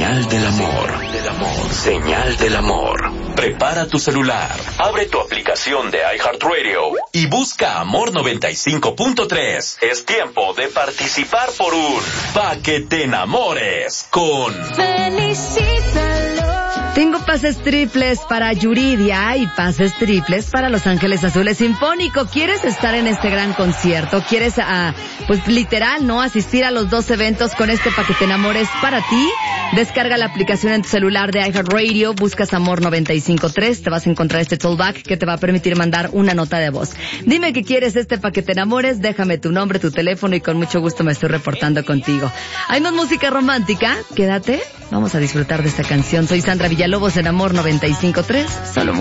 Señal del amor. Señal del amor. Prepara tu celular, abre tu aplicación de iHeartRadio y busca Amor 95.3. Es tiempo de participar por un Pa' que te enamores con Felicítalo. Tengo pases triples para Yuridia y pases triples para Los Ángeles Azules Sinfónico. ¿Quieres estar en este gran concierto? ¿Quieres, pues literal, no asistir a los 2 eventos con este Pa' que te enamores para ti? Descarga la aplicación en tu celular de iHeartRadio, buscas Amor 95.3, te vas a encontrar este tollback que te va a permitir mandar una nota de voz. Dime que quieres este Pa' que te enamores, déjame tu nombre, tu teléfono y con mucho gusto me estoy reportando contigo. Hay más música romántica, quédate, vamos a disfrutar de esta canción. Soy Sandra Villalobos en Amor 95.3, solo